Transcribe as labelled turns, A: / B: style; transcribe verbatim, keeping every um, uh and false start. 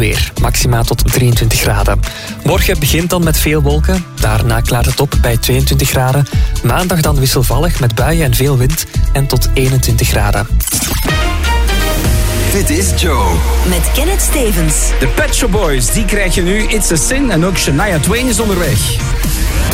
A: Weer, maxima tot drieëntwintig graden. Morgen begint dan met veel wolken. Daarna klaart het op bij tweeëntwintig graden. Maandag dan wisselvallig met buien en veel wind en tot eenentwintig graden.
B: Dit is Joe.
C: Met Kenneth Stevens.
D: De Pet Shop Boys, die krijg je nu. It's a Sin en ook Shania Twain is onderweg.